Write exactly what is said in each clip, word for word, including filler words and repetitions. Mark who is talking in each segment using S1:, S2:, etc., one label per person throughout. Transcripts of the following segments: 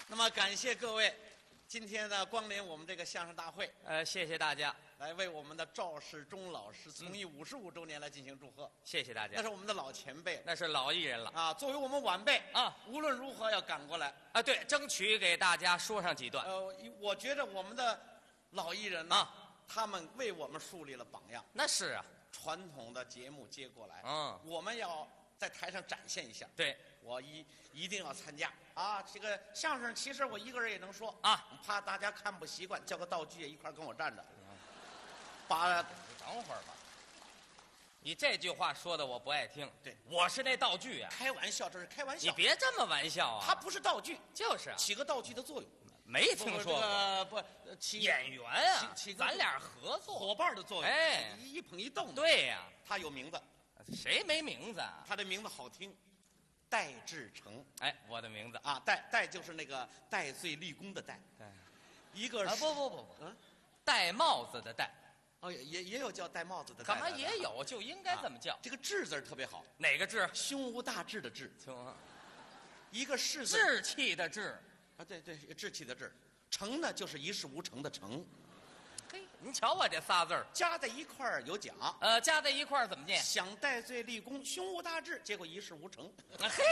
S1: 那么感谢各位今天呢光临我们这个相声大会，
S2: 呃，谢谢大家，
S1: 来为我们的赵世忠老师从艺五十五周年来进行祝贺。
S2: 谢谢大家。
S1: 那是我们的老前辈
S2: 那是老艺人了
S1: 啊，作为我们晚辈
S2: 啊，
S1: 无论如何要赶过来
S2: 啊！对，争取给大家说上几段。
S1: 呃，我觉得我们的老艺人呢，
S2: 啊，
S1: 他们为我们树立了榜样。
S2: 那是啊，
S1: 传统的节目接过来，
S2: 嗯，
S1: 我们要在台上展现一下。
S2: 对，
S1: 我一一定要参加啊！这个相声其实我一个人也能说
S2: 啊，
S1: 怕大家看不习惯，叫个道具也一块跟我站着。把
S2: 等会儿吧，你这句话说的我不爱听。
S1: 对，
S2: 我是那道具啊，
S1: 开玩笑，这是开玩笑。
S2: 你别这么玩笑啊！
S1: 它不是道具，
S2: 就是啊，
S1: 起个道具的作用。
S2: 没听说过。
S1: 呃，不，呃起
S2: 演员啊，
S1: 起起个
S2: 咱俩合作
S1: 伙伴的作用。
S2: 哎，
S1: 一一捧一动。
S2: 对呀，
S1: 他有名字，
S2: 谁没名字啊？
S1: 他的名字好听，戴志诚。
S2: 哎，我的名字
S1: 啊，戴戴就是那个戴罪立功的戴。
S2: 对，
S1: 一个
S2: 啊，
S1: 是
S2: 不不不不，
S1: 嗯，
S2: 戴帽子的戴。
S1: 哦，也也也有叫戴帽子的戴的。
S2: 干嘛也有，就应该这么叫。
S1: 这个志字儿特别好，
S2: 哪个志？
S1: 胸无大志的志，
S2: 行，
S1: 一个士字
S2: 志气的志。
S1: 啊，对对，志气的志，诚呢就是一事无成的成，
S2: 嘿，您瞧我这仨字儿，
S1: 加在一块儿有奖。
S2: 呃，加在一块儿怎么念？
S1: 想戴罪立功，胸无大志，结果一事无成。
S2: 啊嘿，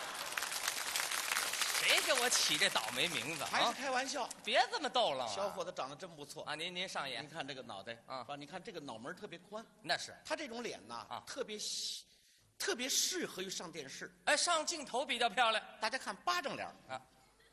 S2: 谁给我起这倒霉名字？
S1: 还是
S2: 啊，
S1: 开玩笑。
S2: 别这么逗了。
S1: 小伙子长得真不错
S2: 啊，您您上演
S1: 您，看这个脑袋
S2: 啊
S1: 啊，你看这个脑门儿特别宽，
S2: 那是。
S1: 他这种脸呐
S2: 啊
S1: 特别细，特别适合于上电视。
S2: 哎，上镜头比较漂亮
S1: 大家看巴掌脸儿
S2: 啊，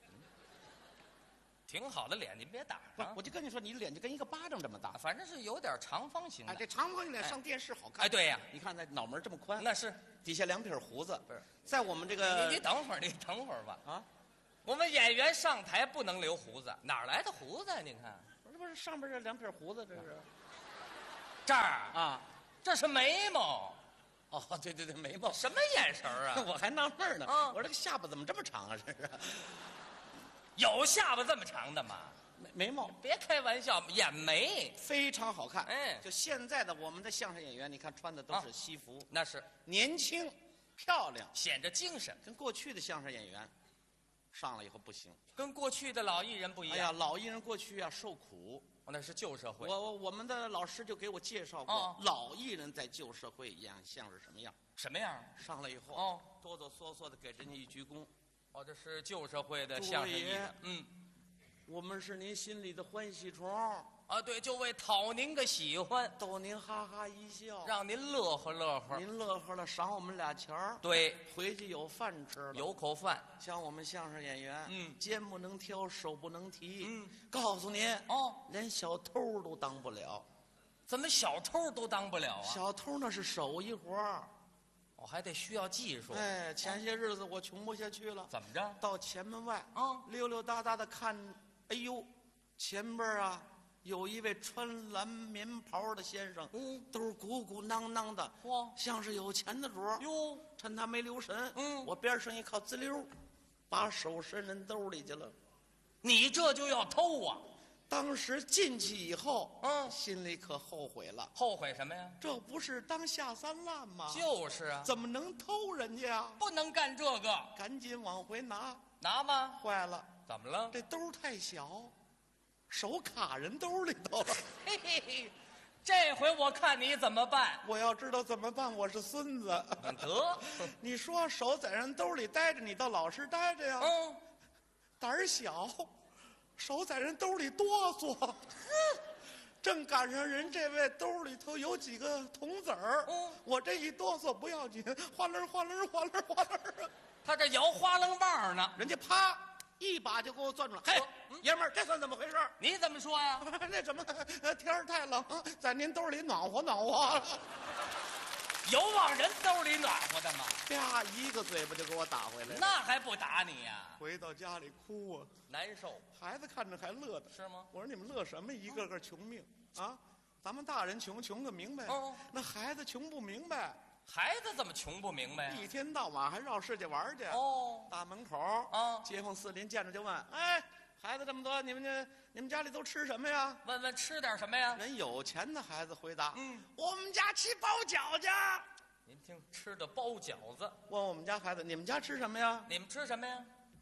S2: 挺好的脸，您别打
S1: 不
S2: 上，
S1: 我就跟你说，你脸就跟一个巴掌这么大。
S2: 反正是有点长方形
S1: 哎，
S2: 的。
S1: 这长方形脸上电视好看。
S2: 哎，对呀，
S1: 你看那脑门这么宽，
S2: 那是。
S1: 底下两撇胡子，
S2: 不是
S1: 在我们这
S2: 你
S1: 个
S2: 你等会儿，你等会儿吧。
S1: 啊，
S2: 我们演员上台不能留胡子，哪儿来的胡子啊？您看
S1: 这不是上边这两撇胡子，这是
S2: 这儿
S1: 啊？
S2: 这是眉毛，
S1: 哦，对对对，眉毛。
S2: 什么眼神儿啊？
S1: 我还纳闷呢，
S2: 啊
S1: 我说这个下巴怎么这么长啊？这是
S2: 有下巴这么长的吗？
S1: 眉眉毛
S2: 别开玩笑，眼眉
S1: 非常好看。
S2: 哎
S1: 就现在的我们的相声演员，你看穿的都是西服，
S2: 那是
S1: 年轻漂亮，
S2: 显着精神，
S1: 跟过去的相声演员上来以后不行。
S2: 跟过去的老艺人不一
S1: 哎呀，
S2: 样。
S1: 老艺人过去啊受苦。
S2: 哦，那是旧社会。
S1: 我我我们的老师就给我介绍过，
S2: 哦
S1: 老艺人在旧社会一样像是什么样？
S2: 什么样？
S1: 上来以后，
S2: 哦，
S1: 哆哆嗦嗦的给人家一鞠躬。
S2: 哦，这是旧社会的
S1: 诸
S2: 相声艺
S1: 位
S2: 人。嗯，
S1: 我们是您心里的欢喜虫，
S2: 啊，对，就为讨您个喜欢，
S1: 逗您哈哈一笑，
S2: 让您乐呵乐呵。
S1: 您乐呵了，赏我们俩钱儿，
S2: 对，
S1: 回去有饭吃了。
S2: 有口饭。
S1: 像我们相声演员，
S2: 嗯
S1: 肩不能挑，手不能提，
S2: 嗯，
S1: 告诉您，
S2: 哦，
S1: 连小偷都当不了。
S2: 怎么小偷都当不了啊？
S1: 小偷那是手艺活儿。
S2: 我还得需要技术。
S1: 哎，前些日子我穷不下去了，
S2: 怎么着？
S1: 到前门外
S2: 啊，
S1: 溜溜达达的看，哎呦，前边啊有一位穿蓝棉袍的先生，
S2: 嗯，
S1: 都鼓鼓囊囊的，
S2: 嚯
S1: 像是有钱的主儿。
S2: 哟，
S1: 趁他没留神，
S2: 嗯
S1: 我边上一靠，滋溜，把手伸人兜里去了。
S2: 你这就要偷啊？
S1: 当时进去以后，
S2: 嗯
S1: 心里可后悔了，
S2: 后悔什么呀？
S1: 这不是当下三滥吗？
S2: 就是啊，
S1: 怎么能偷人家呀？
S2: 不能干这个。
S1: 赶紧往回拿，
S2: 拿吗？
S1: 坏了，
S2: 怎么了？
S1: 这兜太小，手卡人兜里头了。
S2: 嘿嘿嘿，这回我看你怎么办？
S1: 我要知道怎么办，我是孙子。
S2: 得，
S1: 你说手在人兜里待着，你倒老实待着呀。
S2: 嗯，
S1: 胆儿小，手在人兜里哆嗦。正赶上人这位兜里头有几个铜子儿，
S2: 嗯
S1: 我这一哆嗦不要紧，哗楞哗楞哗楞哗楞，
S2: 他这摇花楞棒呢。
S1: 人家啪一把就给我攥住了。嘿，爷们儿，这算怎么回事？
S2: 你怎么说呀？
S1: 那什么，呃天儿太冷，在您兜里暖和暖和。
S2: 有往人兜里暖和的吗？
S1: 啪，一个嘴巴就给我打回来了。
S2: 那还不打你呀？
S1: 回到家里哭啊，
S2: 难受
S1: 孩子看着还乐的。
S2: 是吗？
S1: 我说你们乐什么？一个个穷命啊！咱们大人穷，穷个明白。
S2: 哦
S1: 那孩子穷不明白，
S2: 孩子怎么穷不明白呀？
S1: 一天到晚还绕世界玩去。
S2: 哦，
S1: 大门口
S2: 啊
S1: 街坊四邻见着就问：“哎，孩子这么多，你们这你们家里都吃什么呀？”
S2: 问问吃点什么呀？
S1: 人有钱的孩子回答：“
S2: 嗯，
S1: 我们家吃包饺子。”
S2: 您听，吃的包饺子。
S1: 问我们家孩子：“你们家吃什么呀
S2: 你们吃什么呀？？”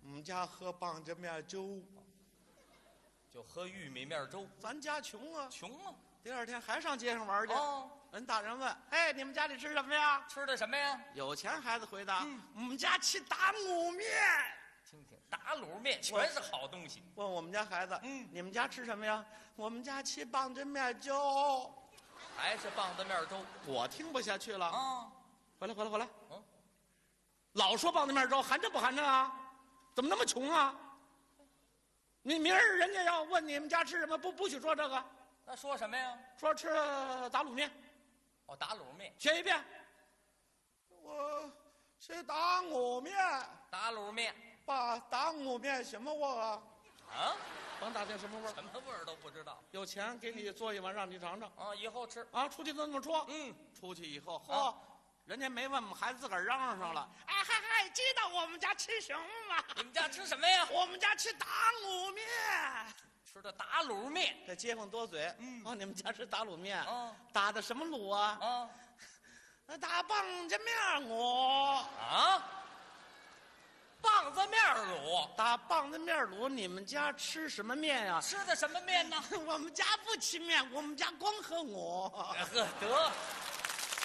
S1: 我们家喝棒子面粥，
S2: 就喝玉米面粥。
S1: 咱家穷啊，
S2: 穷啊！
S1: 第二天还上街上玩去。
S2: 哦，
S1: 人大人问：“哎，你们家里吃什么呀
S2: 吃的什么呀？”
S1: 有钱孩子回答：“
S2: 嗯
S1: 我们家吃打卤面。”
S2: 听听，打卤面全是好东西。
S1: 问我们家孩子：“
S2: 嗯，
S1: 你们家吃什么呀？”我们家吃棒子面粥。
S2: 还是棒子面粥。
S1: 我听不下去了。
S2: 啊，
S1: 回来，回来，回来。
S2: 嗯，
S1: 老说棒子面粥，寒碜不寒碜啊？怎么那么穷啊？你明儿人家要问你们家吃什么，不不许说这个，
S2: 那说什么呀？
S1: 说吃打卤面。
S2: 哦，打卤面。
S1: 学一遍。我吃打卤面。
S2: 打卤面。
S1: 爸，打卤面什么味儿啊？
S2: 啊？
S1: 甭打听什么味儿，
S2: 什么味儿都不知道。
S1: 有钱给你做一碗，让你尝尝。
S2: 啊，以后吃。
S1: 啊，出去都这么说。
S2: 嗯，
S1: 出去以后，
S2: 啊
S1: 嚯，人家没问，我们孩子自个儿嚷嚷上了。哎嗨嗨，知道我们家吃什么吗？
S2: 你们家吃什么呀？
S1: 我们家吃打卤面。
S2: 吃的打卤面。
S1: 这街坊多嘴。
S2: 嗯，
S1: 哦，你们家吃打卤面。
S2: 啊，
S1: 打的什么卤啊？
S2: 啊，
S1: 打棒子面卤。
S2: 啊，棒子面卤。
S1: 打棒子面卤，你们家吃什么面呀？
S2: 吃的什么面呢？
S1: 我们家不吃面，我们家光喝我。
S2: 呵，得。